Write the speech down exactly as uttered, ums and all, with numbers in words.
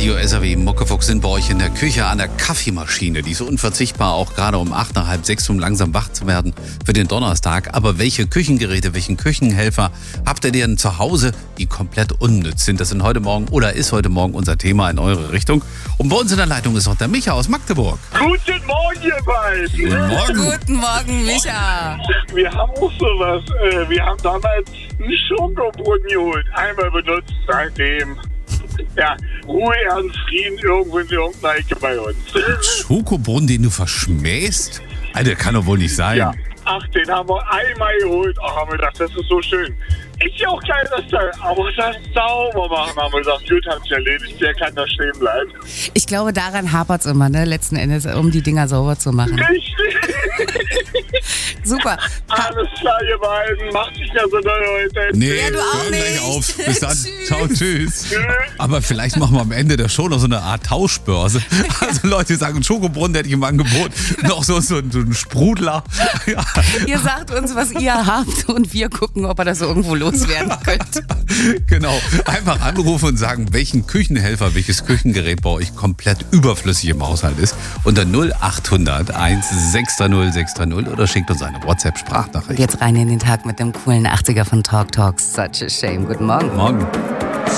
Radio S R W Muckefuchs sind bei euch in der Küche an der Kaffeemaschine. Die ist unverzichtbar, auch gerade um acht, nach halb sechs, um langsam wach zu werden für den Donnerstag. Aber welche Küchengeräte, welchen Küchenhelfer habt ihr denn zu Hause, die komplett unnütz sind? Das sind heute Morgen oder ist heute Morgen unser Thema in eure Richtung. Und bei uns in der Leitung ist noch der Micha aus Magdeburg. Guten Morgen, ihr beiden. Guten Morgen. Guten Morgen, Micha. Wir haben auch sowas. Äh, wir haben damals einen Schokobrunnen geholt. Einmal benutzt, seitdem. Ja, Ruhe, Ernst, Frieden irgendwo in irgendeiner Ecke bei uns. Schokobrunnen, den du verschmähst? Alter, kann doch wohl nicht sein. Ja. Ach, den haben wir einmal geholt. Ach, haben wir gedacht, das ist so schön. Ist ja auch geil, das Teil. Aber das sauber machen, haben wir gesagt, gut, hat's erledigt, der kann da stehen bleiben. Ich glaube, daran hapert es immer, ne? Letzten Endes, um die Dinger sauber zu machen. Richtig. Super. Alles klar, ihr beiden. Macht sich ja so doll heute. Nee, Ja, du auch hören gleich nicht. auf. Bis dann. Tschüss. Ciao, tschüss. Tschüss. Aber vielleicht machen wir am Ende der Show noch so eine Art Tauschbörse. Also Leute sagen, Schokobrunnen hätte ich im Angebot. Noch so, so, so ein Sprudler. Ja. Ihr sagt uns, was ihr habt und wir gucken, ob ihr das irgendwo loswerden könnt. Genau. Einfach anrufen und sagen, welchen Küchenhelfer, welches Küchengerät bei euch komplett überflüssig im Haushalt ist. Unter null acht hundert eins sechs drei null sechs drei null oder schickt uns eine WhatsApp-Sprachnachricht. Jetzt rein in den Tag mit dem coolen achtziger von Talk Talks. Such a shame. Guten Morgen. Morgen.